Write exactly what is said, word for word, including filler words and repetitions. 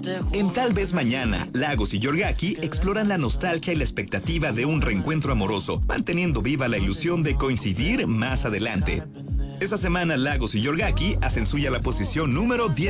En Tal vez Mañana, Lagos y Yorgaki exploran la nostalgia y la expectativa de un reencuentro amoroso, manteniendo viva la ilusión de coincidir más adelante. Esta semana, Lagos y Yorgaki hacen suya la posición número diez.